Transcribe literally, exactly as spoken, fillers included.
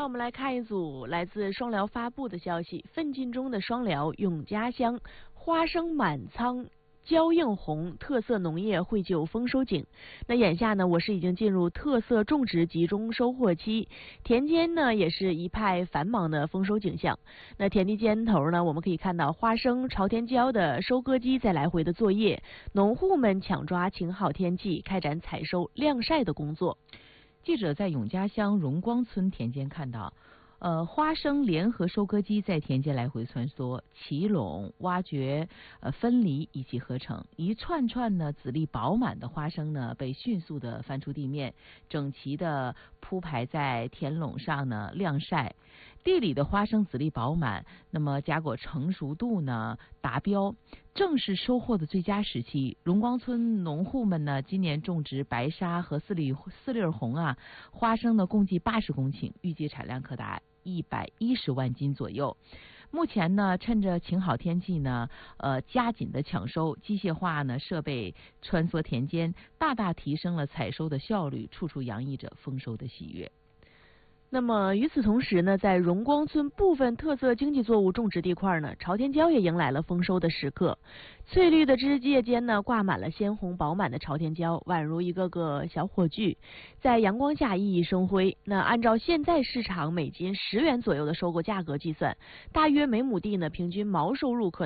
那我们来看一组来自双辽发布的消息：奋进中的双辽永嘉乡花生满仓。焦映红特色农业绘就丰收景。那眼下呢，我市已经进入特色种植集中收获期，田间呢也是一派繁忙的丰收景象。那田地间头呢，我们可以看到花生、朝天椒的收割机在来回的作业，农户们抢抓晴好天气，开展采收晾晒的工作。 记者在永嘉乡荣光村田间看到。呃，花生联合收割机在田间来回穿梭，起垄、挖掘、呃分离以及合成，一串串呢籽粒饱满的花生呢被迅速的翻出地面，整齐的铺排在田垄上呢晾晒。地里的花生籽粒饱满，那么荚果成熟度呢达标，正是收获的最佳时期。荣光村农户们呢，今年种植白沙和四粒四粒红啊，花生呢共计八十公顷，预计产量可达一百一十万斤左右。目前呢，趁着晴好天气呢，呃，加紧的抢收，机械化呢设备穿梭田间，大大提升了采收的效率，处处洋溢着丰收的喜悦。 那么与此同时呢，在荣光村部分特色经济作物种植地块呢，朝天椒也迎来了丰收的时刻。翠绿的枝叶间呢，挂满了鲜红饱满的朝天椒，宛如一个个小火炬，在阳光下熠熠生辉。那按照现在市场每斤十元左右的收购价格计算，大约每亩地呢平均毛收入可